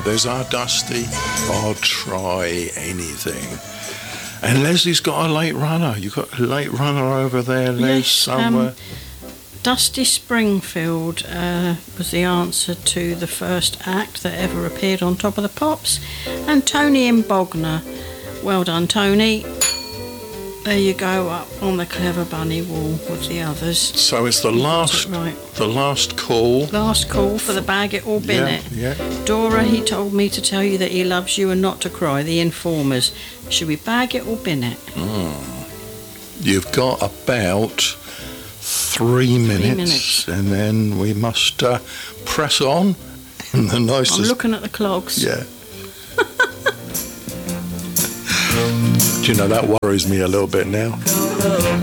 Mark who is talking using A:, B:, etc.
A: there's our Dusty. I'll try anything. And Leslie's got a late runner. You've got a late runner over there, Les,
B: Yes,
A: somewhere.
B: Dusty Springfield was the answer to the first act that ever appeared on Top of the Pops. And Tony and Bogner. Well done, Tony. There you go, up on the Clever Bunny wall with the others.
A: So it's the
B: You got
A: last,
B: it right.
A: the last call.
B: Last call for the Bag It or Bin It.
A: Yeah.
B: Dora, he told me to tell you that he loves you and not to cry. The Informers. Should we bag it or bin it?
A: You've got about 3 minutes, and then we must press on in the nicest.
B: I'm looking at the clogs.
A: Yeah. Do you know, that worries me a little bit now.